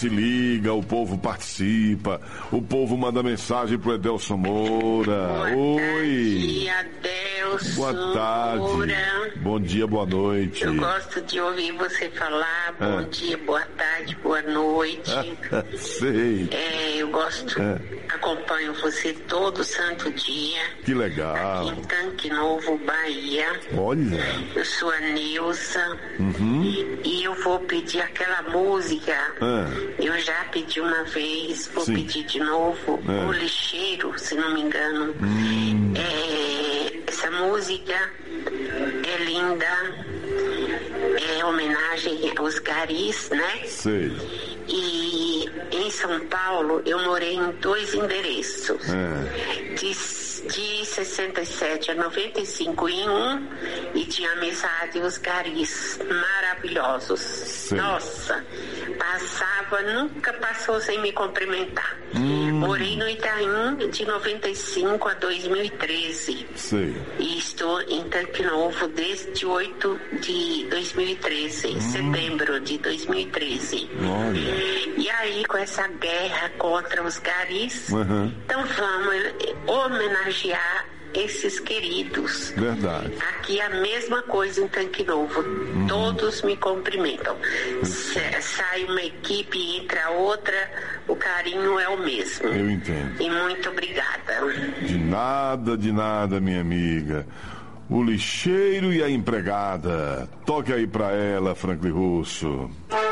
se liga, o povo participa, o povo manda mensagem pro Edelson Moura. Oi! Adelson. Boa tarde. Moura. Bom dia, boa noite. Eu gosto de ouvir você falar. Bom dia, boa tarde, boa noite. Sei. Eu gosto, acompanho você todo santo dia. Que legal. Aqui em Tanque Novo, Bahia. Olha. Eu sou a Nilza. E eu vou pedir aquela música. Eu já pedi uma vez, vou pedir de novo. O Lixeiro, se não me engano. Essa música é linda. É homenagem aos garis, né? Sei. E em São Paulo eu morei em 2 endereços. De 67 a 95 em um, e tinha amizade os garis maravilhosos. Sim. Nossa, passava, nunca passou sem me cumprimentar. Morei no Itaim de 95 a 2013. Sim. E estou em Tanque Novo desde 8 de 2013, setembro de 2013. Olha. E aí, com essa guerra contra os garis, então vamos homenagear esses queridos. Verdade. Aqui a mesma coisa em Tanque Novo. Todos me cumprimentam. Sai uma equipe, entra outra, o carinho é o mesmo. Eu entendo. E muito obrigada. De nada, minha amiga. O Lixeiro e a Empregada. Toque aí pra ela, Franklin Russo.